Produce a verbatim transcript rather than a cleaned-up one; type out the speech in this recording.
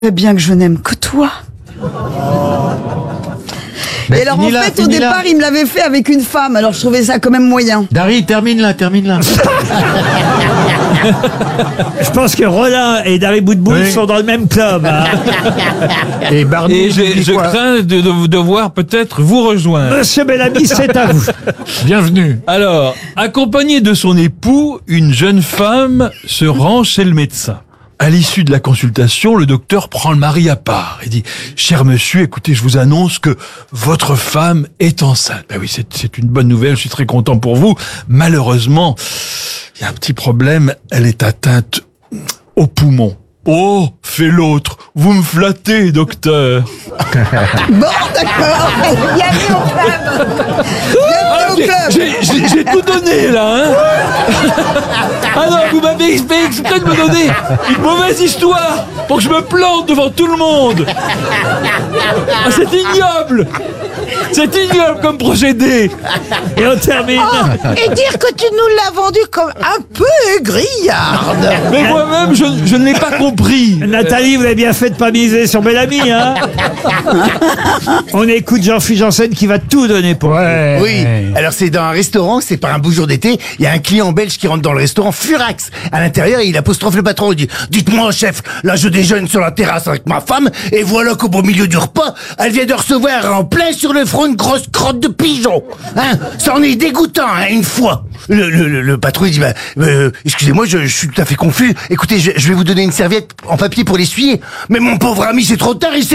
bien que je n'aime que toi. Ben, et alors en finis-la, fait au finis-la. départ il me l'avait fait avec une femme, alors je trouvais ça quand même moyen. Dari, termine là, termine là. Je pense que Roland et Dari Boudboul Oui. sont dans le même club. Hein. Et Barney, Et il je, dit je quoi crains de, de devoir peut-être vous rejoindre. Monsieur Bellamy, c'est à vous. Bienvenue. Alors, accompagnée de son époux, une jeune femme se rend chez le médecin. À l'issue de la consultation, le docteur prend le mari à part et dit « Cher monsieur, écoutez, je vous annonce que votre femme est enceinte. » Ben oui, c'est, c'est une bonne nouvelle, je suis très content pour vous. Malheureusement, il y a un petit problème, elle est atteinte au poumon. Oh, fait l'autre, vous me flattez, docteur. Bon d'accord, bienvenue au club. Bienvenue au J'ai, club. j'ai- j'ai- j'ai tout donné là, hein. Ah non, vous m'avez fait exprès de me donner une mauvaise histoire pour que je me plante devant tout le monde. Ah, c'est ignoble. C'est ignoble comme procédé. Et on termine. Et dire que tu nous l'as vendu comme un peu grillarde. Mais moi-même, je, je ne l'ai pas compris. Nathalie, vous avez bien fait de pas miser sur Bellamy, hein. On écoute Jean-Philippe Janssen qui va tout donner pour elle. Oui, alors c'est dans un restaurant, c'est par un beau jour d'été, il y a un client belge qui rentre dans le restaurant furax. À l'intérieur, il apostrophe le patron, il dit « Dites-moi, chef, là je déjeune sur la terrasse avec ma femme, et voilà qu'au beau milieu du repas, elle vient de recevoir en plein sur le front une grosse crotte de pigeon. Hein, ça en est dégoûtant, hein, une fois. » Le, le, le, le patron, il dit bah, « euh, Excusez-moi, je, je suis tout à fait confus. Écoutez, je, je vais vous donner une serviette en papier pour l'essuyer. » Mais mon pauvre ami, c'est trop tard, il s'est